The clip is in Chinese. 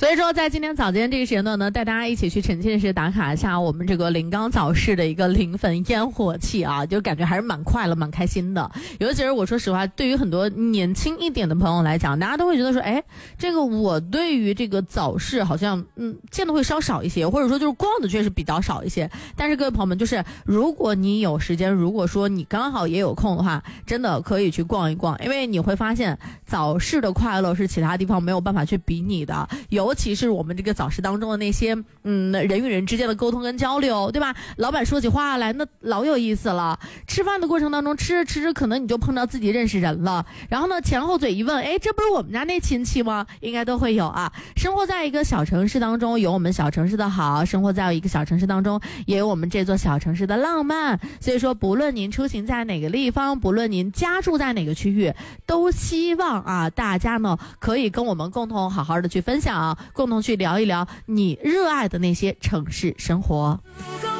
所以说在今天早间这个时间段呢，带大家一起去沉浸式打卡一下我们这个临港早市的一个临汾烟火气啊，就感觉还是蛮快乐蛮开心的。尤其是我说实话，对于很多年轻一点的朋友来讲，大家都会觉得说，哎，这个我对于这个早市好像见的会稍少一些，或者说就是逛的确实比较少一些。但是各位朋友们，就是如果你有时间，如果说你刚好也有空的话，真的可以去逛一逛，因为你会发现早市的快乐是其他地方没有办法去比拟的，尤其是我们这个早市当中的那些人与人之间的沟通跟交流，对吧？老板说起话来那老有意思了。吃饭的过程当中，吃着吃着可能你就碰到自己认识人了，然后呢前后嘴一问，哎，这不是我们家那亲戚吗？应该都会有啊。生活在一个小城市当中，有我们小城市的好，生活在一个小城市当中，也有我们这座小城市的浪漫。所以说不论您出行在哪个地方，不论您家住在哪个区域，都希望啊大家呢可以跟我们共同好好的去分享，共同去聊一聊你热爱的那些城市生活。